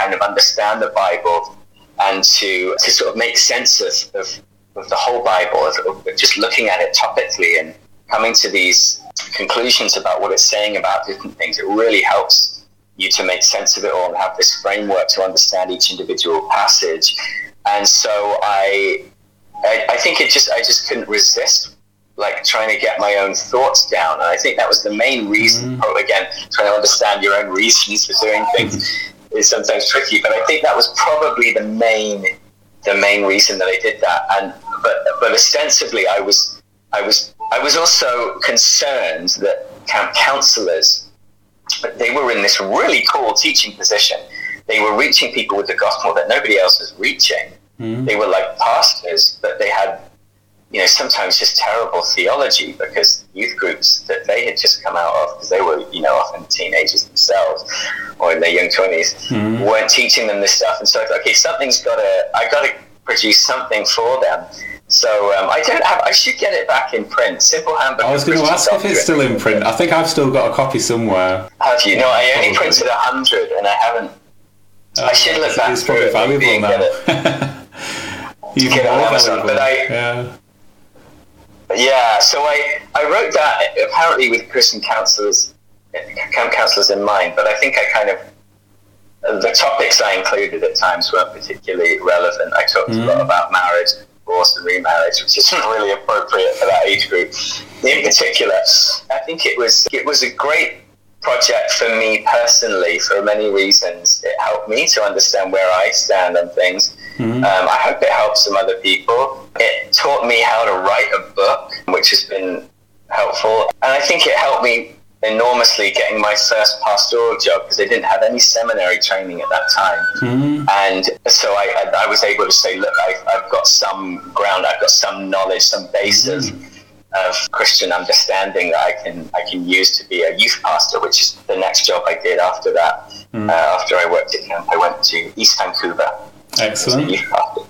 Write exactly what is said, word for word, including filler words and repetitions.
kind of understand the Bible and to to sort of make sense of, of, of the whole Bible, of, of just looking at it topically and coming to these conclusions about what it's saying about different things. It really helps you to make sense of it all and have this framework to understand each individual passage. And so I, I, I think it just I just couldn't resist like trying to get my own thoughts down. And I think that was the main reason. Mm-hmm. Probably again, trying to understand your own reasons for doing things mm-hmm. is sometimes tricky. But I think that was probably the main the main reason that I did that. And but but ostensibly, I was I was I was also concerned that camp counselors, they were in this really cool teaching position. They were reaching people with the gospel that nobody else was reaching. Mm-hmm. They were like pastors, but they had, you know, sometimes just terrible theology because youth groups that they had just come out of, because they were, you know, often teenagers themselves or in their young twenties, mm-hmm. weren't teaching them this stuff. And so I thought, okay, something's got to, I got to produce something for them. So um, I don't have, I should get it back in print. Simple Handbook. I was going to ask if it's still in print. I think I've still got a copy somewhere. Have you? No, I only printed a hundred and I haven't, uh, I should look back it's through it. It's probably valuable now. You get it on Amazon, but I, yeah. Yeah, so I, I wrote that apparently with Christian counselors, camp counselors in mind, but I think I kind of, the topics I included at times weren't particularly relevant. I talked mm. a lot about marriage, divorce and remarriage, which isn't really appropriate for that age group. In particular, I think it was it was a great project for me personally for many reasons. It helped me to understand where I stand on things. Mm-hmm. Um, I hope it helps some other people. It taught me how to write a book, which has been helpful. And I think it helped me enormously getting my first pastoral job because I didn't have any seminary training at that time. Mm-hmm. And so I, I, I was able to say, look, I've, I've got some ground, I've got some knowledge, some basis mm-hmm. of Christian understanding that I can I can use to be a youth pastor, which is the next job I did after that. Mm-hmm. Uh, after I worked at camp, I went to East Vancouver. Excellent.